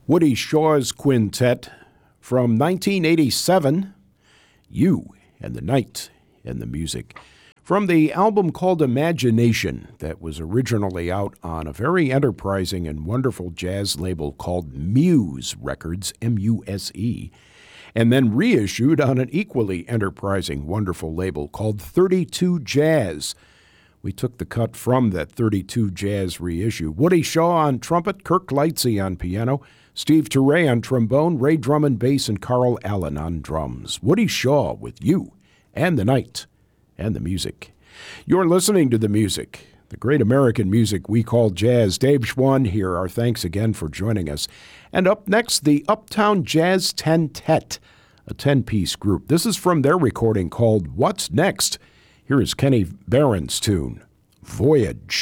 Woody Shaw's Quintet from 1987, You and the Night and the Music. From the album called Imagination that was originally out on a very enterprising and wonderful jazz label called Muse Records, M-U-S-E, and then reissued on an equally enterprising, wonderful label called 32 Jazz. We took the cut from that 32 Jazz reissue. Woody Shaw on trumpet, Kirk Lightsey on piano, Steve Turre on trombone, Ray Drummond bass, and Carl Allen on drums. Woody Shaw with You and the Night and the Music. You're listening to The Music, the great American music we call jazz. Dave Schwann here. Our thanks again for joining us. And up next, the Uptown Jazz Tentet, a 10-piece group. This is from their recording called What's Next? Here is Kenny Barron's tune, Voyage.